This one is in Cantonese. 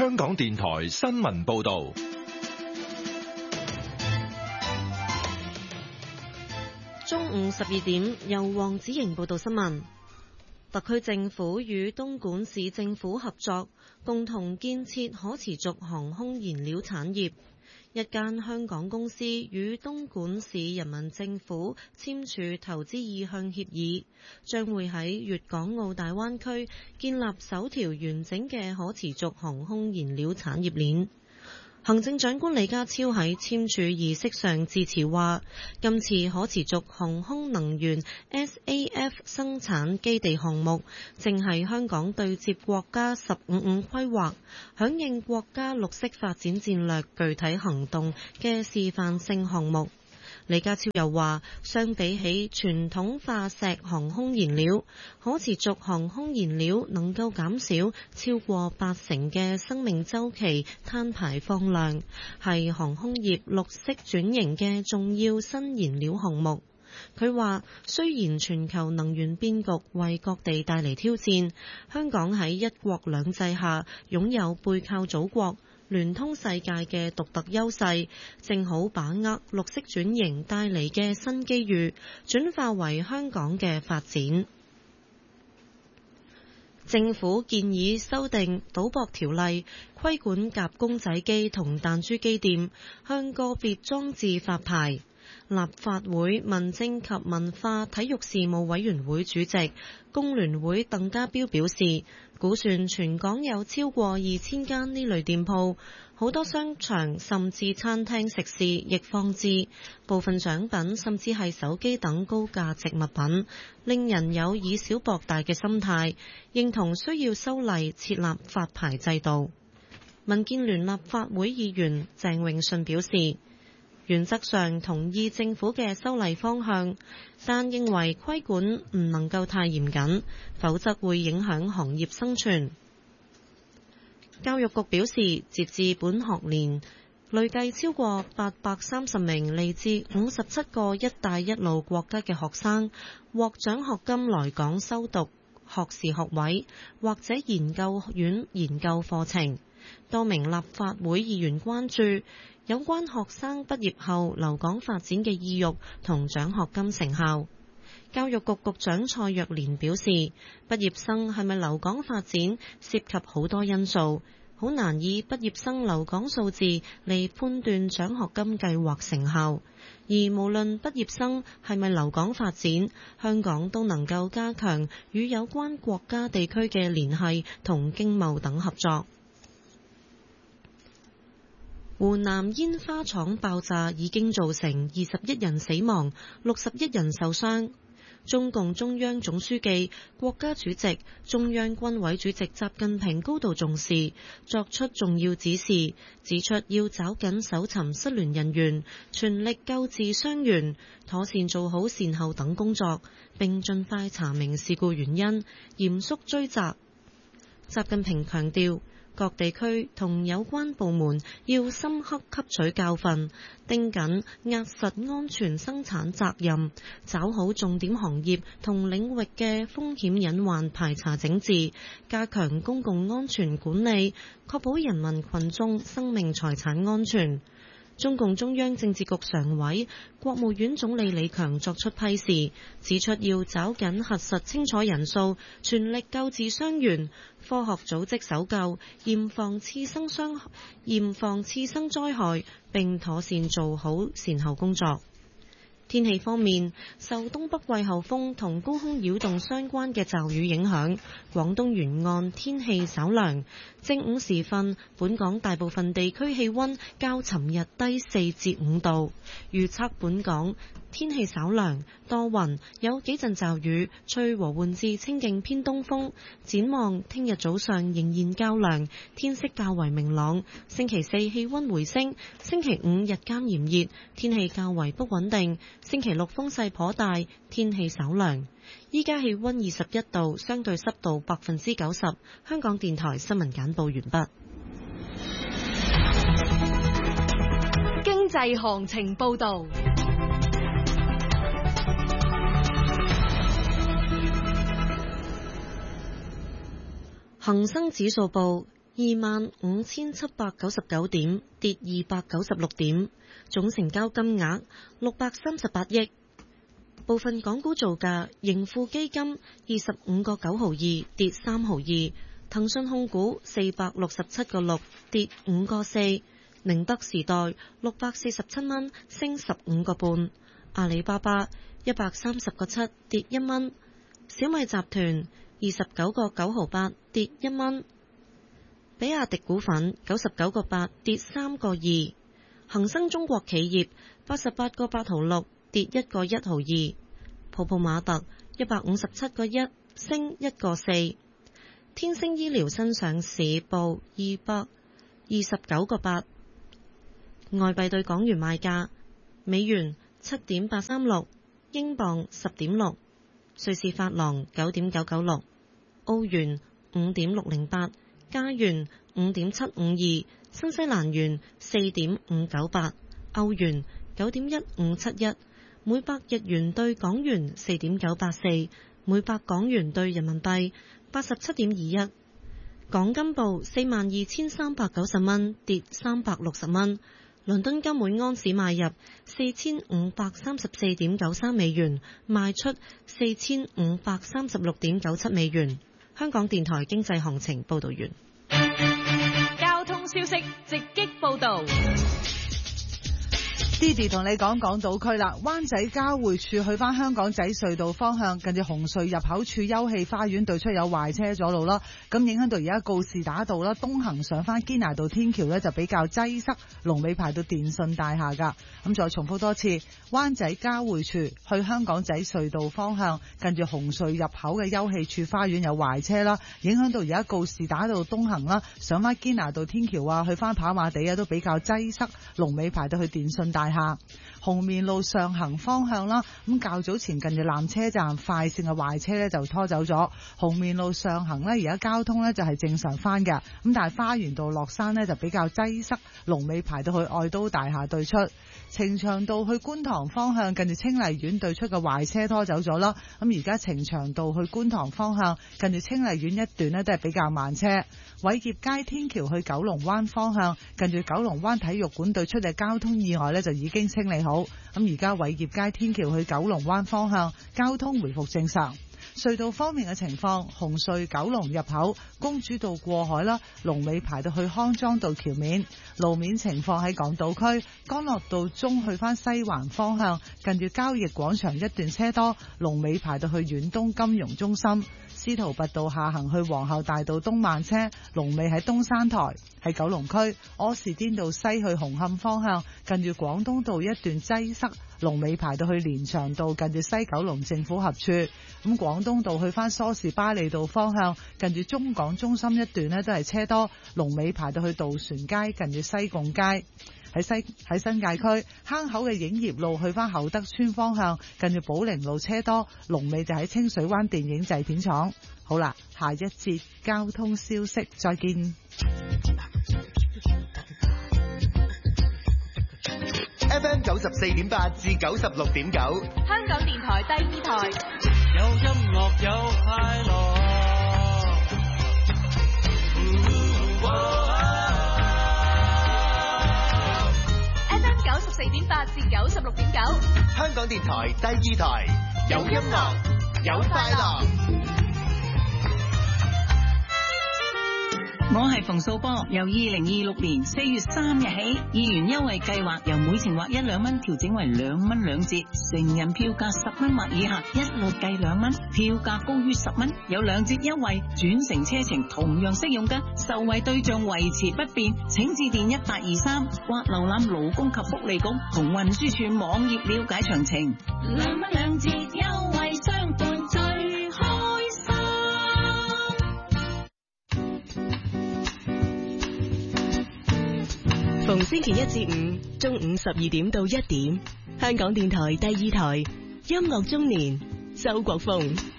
香港電台新聞報道。 中午12點，由黃子瑩報道新聞。特區政府與東莞市政府合作，共同建設可持續航空燃料產業。一間香港公司與東莞市人民政府簽署投資意向協議，將會喺粵港澳大灣區建立首條完整嘅可持續航空燃料產業鏈。行政長官李家超喺簽署儀式上致辭話，今次可持續航空能源 SAF 生產基地項目，正係香港對接國家15+5規劃，響應國家綠色發展戰略具體行動嘅示範性項目。李家超又話，相比起傳統化石航空燃料，可持續航空燃料能夠減少超過80%嘅生命週期碳排放量，係航空業綠色轉型嘅重要新燃料項目。佢話，雖然全球能源變局為各地帶嚟挑戰，香港喺一國兩制下擁有背靠祖國、聯通世界嘅獨特優勢，正好把握綠色轉型帶嚟嘅新機遇，轉化為香港嘅發展。政府建議修訂賭博條例，規管夾公仔機同彈珠機店，向個別裝置發牌。立法會民政及文化體育事務委員會主席工聯會鄧家彪表示，估算全港有超過2000間呢類店鋪，好多商場甚至餐廳食肆亦放置，部分獎品甚至係手機等高價值物品，令人有以小博大嘅心態，認同需要修例設立發牌制度。民建聯立法會議員鄭永信表示，原則上同意政府嘅修例方向，但認為規管唔能夠太嚴謹，否則會影響行業生存。教育局表示，截至本學年，累計超過830名嚟自57個一帶一路國家嘅學生獲獎學金來港修讀學士學位或者研究院研究課程。多名立法會議員關注有關學生畢業後留港發展嘅意欲同獎學金成效。教育局局長蔡若蓮表示，畢業生係咪留港發展涉及好多因素，好難以畢業生留港數字嚟判斷獎學金計劃成效。而無論畢業生係咪留港發展，香港都能夠加強與有關國家地區嘅聯繫同經貿等合作。湖南煙花廠爆炸已經造成21人死亡、61人受傷。中共中央總書記、國家主席、中央軍委主席習近平高度重視，作出重要指示，指出要抓緊搜尋失聯人員，全力救治傷員，妥善做好善後等工作，並盡快查明事故原因，嚴肅追責。習近平強調，各地區同有關部門要深刻吸取教訓，盯緊壓實安全生產責任，抓好重點行業同領域嘅風險隱患排查整治，加強公共安全管理，確保人民群眾生命財產安全。中共中央政治局常委、國務院總理李強作出批示，指出要抓緊核實清楚人數，全力救治傷員，科學組織搜救，嚴防次生災害，並妥善做好善後工作。天氣方面，受東北季候風同高空擾動相關嘅驟雨影響，廣東沿岸天氣稍涼。正午時分，本港大部分地區氣溫較尋日低4至5度。預測本港天氣稍涼，多雲，有幾陣驟雨，吹和緩至清勁偏東風。展望聽日早上仍然較涼，天色較為明朗。星期四氣溫回升，星期五日間炎熱，天氣較為不穩定。星期六風勢頗大，天氣稍涼。依家氣溫21度，相對濕度90%。香港電台新聞簡報完畢。 經濟行情報道。 恒生指數報 25,799點，跌296點，總成交金額638億。部分港股造價，盈富基金25個9毫2，跌3毫2；騰訊控股467個6，跌5個4；寧德時代647蚊，升15個半；阿里巴巴130個7，跌1蚊；小米集團29個9毫8，跌1蚊；比亞迪股份99個8，跌3個2；恒生中國企業88個8毫6，跌1個1毫2；泡泡瑪特157個1，升1個4；天星醫療新上市報229個8。外幣對港元賣價：美元7.836，英鎊10.6，瑞士法郎9.996，澳元5.608，加元5.752，新西蘭元4.598，歐元9.1571，每百日元對港元4.984，每百港元對人民幣87.21。港金報42,390蚊，跌360蚊。倫敦金每安士買入4534.93美元，賣出4536.97美元。香港電台經濟行情報道完。 交通消息直擊報道。 Didi 同你講港島區啦，灣仔交匯處去翻香港仔隧道方向，近住紅隧入口處休憩花園對出有壞車阻路啦，咁影響到而家告士打道啦，東行上翻堅拿道天橋呢就比較擠塞，龍尾排到電訊大廈噶。咁再重複多次，灣仔交匯處去香港仔隧道方向，近住紅隧入口嘅休憩處花園有壞車啦，影響到而家告士打道東行啦，上翻堅拿道天橋啊，去翻跑馬地啊都比較擠塞，龍尾排到去電訊大廈。紅棉路上行方向啦，咁較早前近住纜車站快線嘅壞車呢就拖走咗，紅棉路上行呢而家交通呢就係正常翻嘅，咁但係花園道落山呢就比較擠塞，龍尾排到去愛都大廈對出。呈祥道去觀塘方向，近住清麗苑對出嘅壞車拖走咗啦，咁而家呈祥道去觀塘方向，近住清麗苑一段呢都係比較慢車。偉業街天橋去九龍灣方向，近住九龍灣體育館對出嘅交通意外呢就已經清理好，咁而家偉業街天橋去九龍灣方向交通回復正常。隧道方面嘅情況，紅隧九龍入口公主道過海啦，龍尾排到去康莊道橋面。路面情況喺港島區干諾道中去翻西環方向，近住交易廣場一段車多，龍尾排到去遠東金融中心。司徒拔道下行去皇后大道東慢車，龍尾喺東山台。喺九龍區柯士甸道西去紅磡方向，近住廣東道一段擠塞，龍尾排到去連翔道近住西九龍政府合處。咁廣東道去翻梳士巴利道方向，近住中港中心一段呢都係車多，龍尾排到去渡船街近住西貢街。喺新界區坑口嘅影業路去翻厚德村方向，近住寶靈路車多，龍尾就喺清水灣電影製片廠。好啦，下一節交通消息再見。 FM 94.8至96.9， 香港電台第二台， 有音樂有快樂。 FM 94.8至96.9， 香港電台第二台，有音樂有快樂。 我係馮素波，由2026年4月3日起，議員優惠計劃由每程劃1、2蚊調整為2蚊2折，成人票價10蚊或以下一律計2蚊，票價高於10蚊有2折優惠，轉乘車程同樣適用㗎，受惠對象維持不變，請致電1823或瀏覽勞工及福利局同運輸署網頁了解詳情。2蚊2折優惠相伴最開心。 逢星期1至5中午12點到1點，香港電台第二台音樂中年，周國峰。